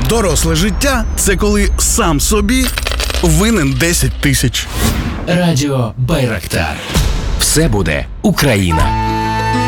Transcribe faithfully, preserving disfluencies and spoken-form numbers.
Доросле життя – це коли сам собі винен десять тисяч. Радіо Байрактар. Все буде Україна.